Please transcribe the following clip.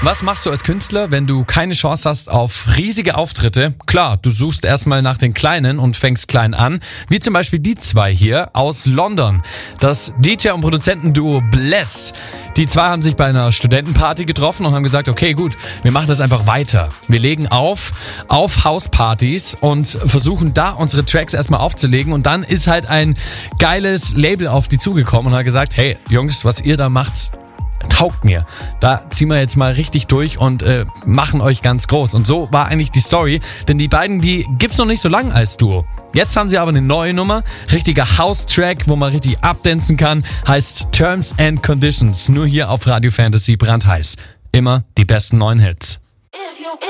Was machst du als Künstler, wenn du keine Chance hast auf riesige Auftritte? Klar, du suchst erstmal nach den Kleinen und fängst klein an, wie zum Beispiel die zwei hier aus London. Das DJ- und Produzentenduo Bless. Die zwei haben sich bei einer Studentenparty getroffen und haben gesagt, okay gut, wir machen das einfach weiter. Wir legen auf Hauspartys und versuchen da unsere Tracks erstmal aufzulegen und dann ist halt ein geiles Label auf die zugekommen und hat gesagt, hey Jungs, was ihr da macht, taugt mir. Da ziehen wir jetzt mal richtig durch und machen euch ganz groß. Und so war eigentlich die Story, denn die beiden, die gibt's noch nicht so lange als Duo. Jetzt haben sie aber eine neue Nummer, richtiger House-Track, wo man richtig abdancen kann, heißt Terms and Conditions, nur hier auf Radio Fantasy brandheiß. Immer die besten neuen Hits.